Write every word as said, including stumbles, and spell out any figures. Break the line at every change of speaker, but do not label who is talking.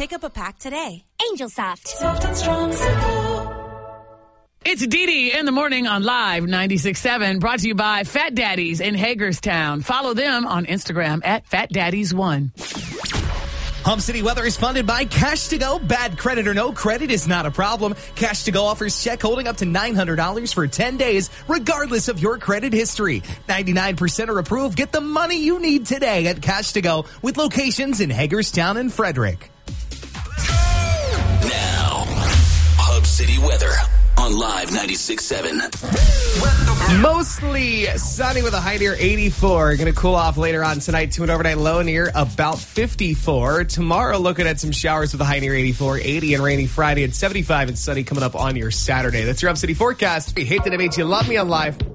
Pick up a pack today.
Angel Soft.
Soft and strong, simple.
It's Dee Dee in the morning on Live ninety-six point seven, brought to you by Fat Daddies in Hagerstown. Follow them on Instagram at Fat Daddies one.
Hub City weather is funded by Cash to Go. Bad credit or no credit is not a problem. Cash to Go offers check holding up to nine hundred dollars for ten days, regardless of your credit history. ninety-nine percent are approved. Get the money you need today at Cash to Go with locations in Hagerstown and Frederick.
Now, Hub City weather on Live ninety-six point seven.
Mostly sunny with a high near eighty-four. Going to cool off later on tonight to an overnight low near about fifty-four. Tomorrow, looking at some showers with a high near eighty-four. eighty and rainy Friday at seventy-five and sunny coming up on your Saturday. That's your Hub City forecast. Hey, hate that I made you love me on Live.